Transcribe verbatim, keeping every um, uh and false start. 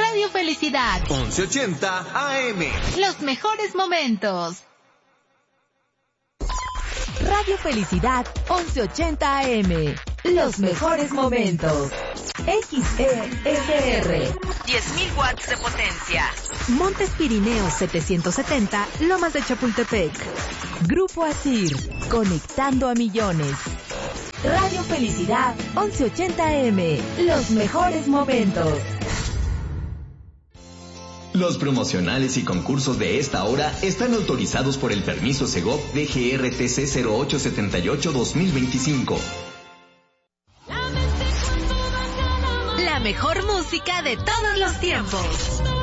Radio Felicidad once ochenta A M. Los mejores momentos. Radio Felicidad once ochenta A M. Los mejores momentos. X E S R. diez mil watts de potencia. Montes Pirineos setecientos setenta, Lomas de Chapultepec. Grupo Asir, conectando a millones. Radio Felicidad once ochenta A M. Los mejores momentos. Los promocionales y concursos de esta hora están autorizados por el permiso Segov D G R T C cero ocho siete ocho dos mil veinticinco. La mejor música de todos los tiempos.